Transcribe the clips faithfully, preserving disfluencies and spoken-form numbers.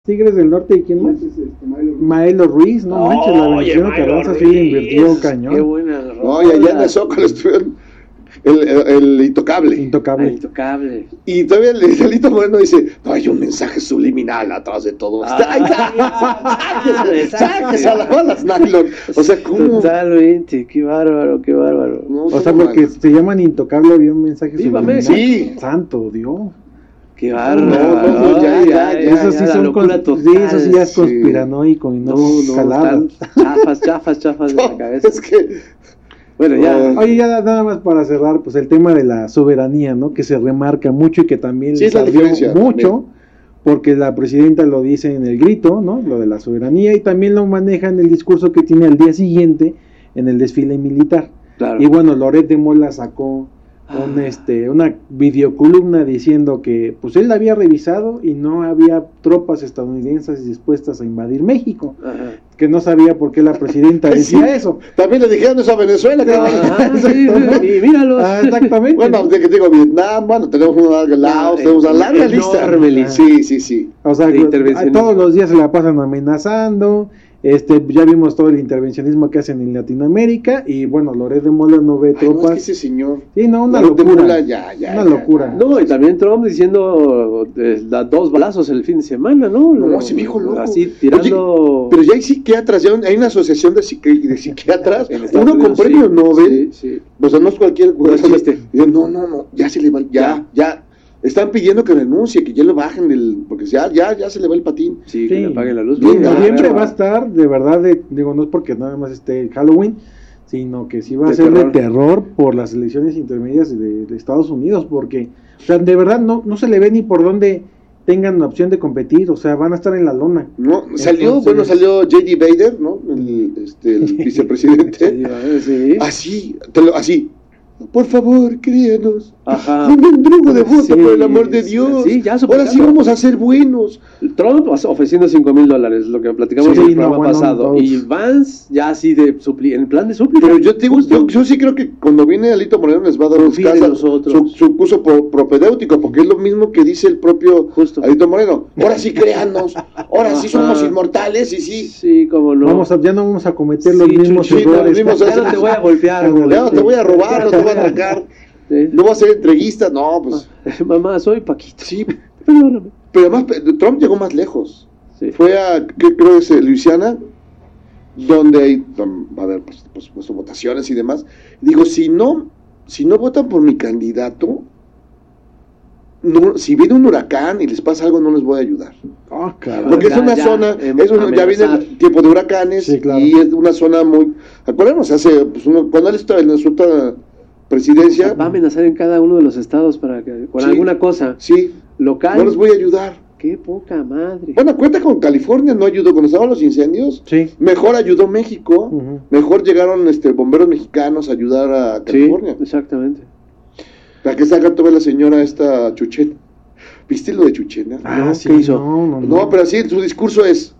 Tigres del Norte, ¿y quién más? Maelo Ruiz, no manches, la Venustiano Carranza sí le invirtió cañón. Qué buena rola. No, y allá en el Zócalo estuvieron el, el, el intocable. Intocable. El intocable. Y todavía el, el Alito Moreno dice, no, hay un mensaje subliminal atrás de todo esto. ¡Ay, saques, saques a las balas, nylon! O sea, ¿cómo? Totalmente, qué bárbaro, qué bárbaro. No, O sea, porque se llaman Intocable, había un mensaje Viva subliminal. México. Sí. Santo Dios. Qué bárbaro. No, no, no, ya, ya, ya, Eso sí la son locura cons- total. sí, eso sí ya es sí. conspiranoico y no, No, no, jalada. están chafas, chafas, chafas de la cabeza. Es que, Bueno, ya. Oye, ya nada más para cerrar, pues el tema de la soberanía, ¿no? Que se remarca mucho y que también Sí, les es la ardió diferencia, mucho, también. porque la presidenta lo dice en el grito, ¿no? Lo de la soberanía, y también lo maneja en el discurso que tiene al día siguiente en el desfile militar. Claro. Y bueno, Loret de Mola sacó un, este, una videocolumna diciendo que pues él la había revisado y no había tropas estadounidenses dispuestas a invadir México, Ajá. que no sabía por qué la presidenta decía Sí. eso. también le dijeron eso a Venezuela. Que Ajá, sí, sí, y míralos. Ah, exactamente. Bueno, de que digo Vietnam, bueno, tenemos una Laos, Eh, tenemos una larga enorme lista. lista. Sí, sí, sí. O sea, de que intervencionismo. todos los días se la pasan amenazando. Este, ya vimos todo el intervencionismo que hacen en Latinoamérica. Y bueno, Loret de Mola no ve Ay, no, es tropas. que ese señor. Sí, no, una Loret de locura. Mola, ya, ya, una ya, locura. ya. No, y también Trump diciendo eh, da dos balazos el fin de semana, ¿no? No, ese viejo loco. Así tirando. Oye, pero ya hay psiquiatras, ya hay una asociación de, psiqui- de psiquiatras, En Estados uno con Unidos, premio sí, Nobel, sí, sí. o sea, no es cualquier No es chiste. Dice, no, no, no, ya se le va, ya, ya, están pidiendo que renuncie, que ya lo bajen del, porque ya, ya, ya se le va el patín. Sí, que Sí. le apaguen la luz. Y en Venga, noviembre va. va a estar, de verdad, de, digo, no es porque nada más esté Halloween, sino que sí va a De ser terror. de terror por las elecciones intermedias de, de Estados Unidos, porque, o sea, de verdad no, no se le ve ni por dónde tengan la opción de competir, o sea, van a estar en la lona. No, salió, Entonces- bueno, salió J D Bader, ¿no? El, este, el vicepresidente. Sí, va, sí. Así, te lo- así. Por favor, créanos. Ajá. Un mendrugo de voto, Sí, por el amor de Dios. sí, ya Ahora sí suplicando. vamos a ser buenos. Trump ofreciendo cinco mil dólares, lo que platicamos Sí, en el no, programa bueno, pasado. todos. Y Vance ya así de supli en plan de súplica. Pero yo te digo, Justo. yo, yo sí creo que cuando viene Alito Moreno les va a dar un Confía en casa, nosotros. su, su curso pro- propedéutico, porque es lo mismo que dice el propio Justo. Alito Moreno. Ahora sí créanos, ahora sí Ajá. somos inmortales y sí. Sí, como no. Vamos a, ya no vamos a cometer Sí, los mismos Chucho, los errores. mismos- ya no te voy a golpear, Ya güey. Ya no te voy a robar, no te voy a atracar, Sí. no voy a ser entreguista, no, pues Mamá, soy Paquito. sí. Perdóname. Pero además pe- Trump llegó más lejos. Sí. Fue a, ¿qué creo es eh, Luisiana? Donde hay, um, va a haber, pues, por supuesto, votaciones y demás. Digo, si no, si no votan por mi candidato, no, si viene un huracán y les pasa algo, no les voy a ayudar. Ah, caray. Porque es Ya, una ya, zona, em, es una- ya viene amenazar. el tiempo de huracanes Sí, claro. y es una zona muy... Acuérdenos, hace, pues, uno- cuando él estaba en su otra presidencia, Va a amenazar en cada uno de los estados para que con Sí. alguna cosa sí, local. no les voy a ayudar. Qué poca madre. Bueno, cuenta con California, no ayudó cuando estaban los incendios. Sí. Mejor ayudó México, Ujú. mejor llegaron este bomberos mexicanos a ayudar a Sí, California. exactamente. Para que salga toda la señora esta Chuchena. ¿Viste lo de Chuchena? Ah, No, sí, ¿qué hizo? No, no, no. No, pero así su discurso es,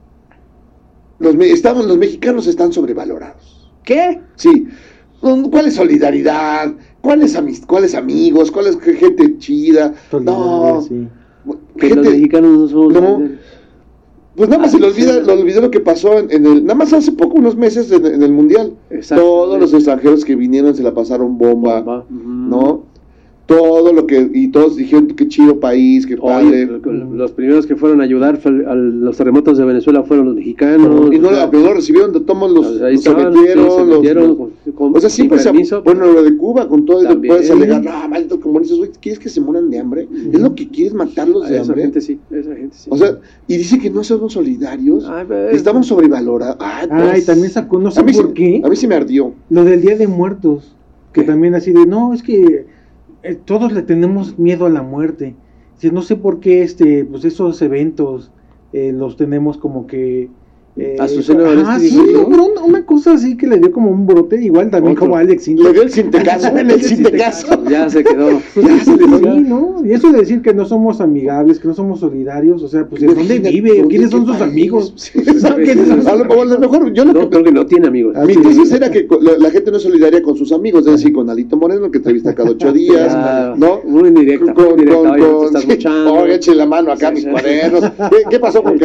los, me- estamos, los mexicanos están sobrevalorados. ¿Qué? Sí, ¿cuál es solidaridad? ¿Cuál es, amist cuál es amigos? ¿Cuál es gente chida? Solidaridad, No, sí. Que los gente, mexicanos no somos no. solidarios. pues nada más se le Ah, olvida, sí. le olvidó lo que pasó en, en el, nada más hace poco, unos meses en, en el Mundial. Exacto. Todos los extranjeros que vinieron se la pasaron bomba, Va. Ujú. ¿no? Todo lo que, y todos dijeron qué chido país, qué Oye, padre. los primeros que fueron a ayudar fue- a los terremotos de Venezuela fueron los mexicanos. Y no, o sea, pero no recibieron, de todos los, ahí los se estaban, metieron, sí, se los- metieron los- con- con- o sea, siempre sin se, permiso. bueno, lo de Cuba, con todo, y También. puedes alegar, no, malditos comunistas, güey, ¿quieres que se mueran de hambre? ¿Es lo que quieres, matarlos A de esa hambre? gente sí, esa gente sí. O sea, y dice que no somos solidarios, Ay, pero- estamos sobrevalorados. Ay, Ay, pues, también sacó, no sé a mí, por sí- qué, a mí sí me ardió. lo del Día de Muertos, que ¿Qué? también así de, no, es que eh, todos le tenemos miedo a la muerte. Dice, no sé por qué este, pues esos eventos eh, los tenemos como que Eh, Azucena ah, Oresti, sí, ¿no? logró una, una cosa así que le dio como un brote, igual también Otro. como Alex Sintek. Le dio el sintecaso, en el sintecaso. Ya se quedó. Ya se le Sí, dio. ¿no? Y eso de decir que no somos amigables, que no somos solidarios, o sea, pues ¿de dónde vive? ¿O quiénes son sus amigos? Sí, sí, sí. No, ¿quiénes son sus A lo, a lo mejor, yo lo No, que creo que no tiene amigos. mi tesis era que co- la, la gente no es solidaria con sus amigos, es decir, con Alito Moreno, que entrevista cada ocho días, Ya, ¿no? muy indirecta, Con, muy indirecta. con, Oye, no te con, estás sí, mochando. oye, eche la mano acá a Sí, mis sí. cuadernos. ¿Qué, qué pasó con